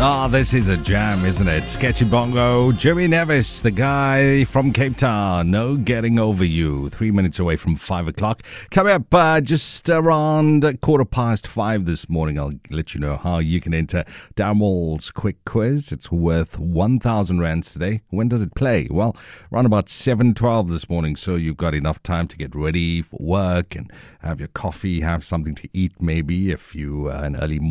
Ah, this is a jam, isn't it? Sketchy Bongo, Jimmy Nevis, the guy from Cape Town. No getting over you. 3 minutes away from 5 o'clock. Coming up just around 5:15 this morning, I'll let you know how you can enter Darmall's quick quiz. It's worth 1,000 rands today. When does it play? Well, around about 7:12 this morning, so you've got enough time to get ready for work and have your coffee, have something to eat maybe if you an early